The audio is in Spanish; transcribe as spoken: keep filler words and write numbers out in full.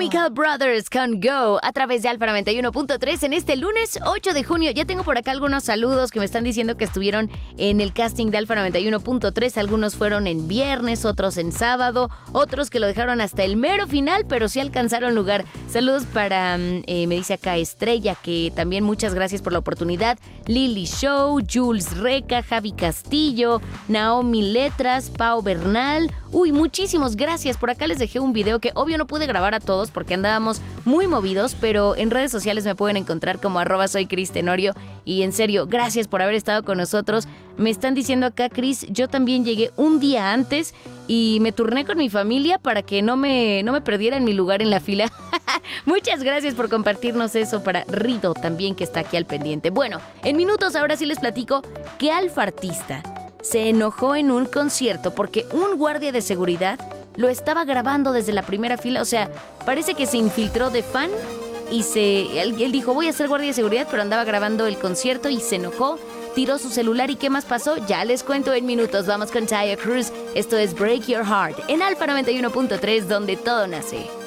Chemical Brothers con Go a través de Alfa noventa y uno punto tres en este lunes ocho de junio. Ya tengo por acá algunos saludos que me están diciendo que estuvieron en el casting de Alfa noventa y uno punto tres. Algunos fueron en viernes, otros en sábado, otros que lo dejaron hasta el mero final, pero sí alcanzaron lugar. Saludos para, eh, me dice acá Estrella, que también muchas gracias por la oportunidad. Lily Show, Jules Reca, Javi Castillo, Naomi Letras, Pau Bernal. Uy, muchísimos gracias. Por acá les dejé un video que obvio no pude grabar a todos porque andábamos muy movidos, pero en redes sociales me pueden encontrar como arroba soy Cris Tenorio. Y en serio, gracias por haber estado con nosotros. Me están diciendo acá, Cris, yo también llegué un día antes y me turné con mi familia para que no me, no me perdiera en mi lugar en la fila. Muchas gracias por compartirnos eso, para Rido también, que está aquí al pendiente. Bueno, en minutos ahora sí les platico que Alfa artista se enojó en un concierto porque un guardia de seguridad lo estaba grabando desde la primera fila. O sea, parece que se infiltró de fan y se él, él dijo, voy a ser guardia de seguridad, pero andaba grabando el concierto y se enojó, tiró su celular. ¿Y qué más pasó? Ya les cuento en minutos. Vamos con Taya Cruz. Esto es Break Your Heart en Alfa noventa y uno punto tres, donde todo nace.